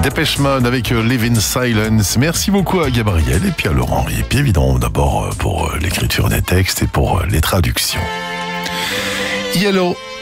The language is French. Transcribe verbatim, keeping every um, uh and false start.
Dépêche Mode avec Live in Silence. Merci beaucoup à Gabriel et puis à Laurent. Et puis évidemment d'abord pour l'écriture des textes et pour les traductions. Yellow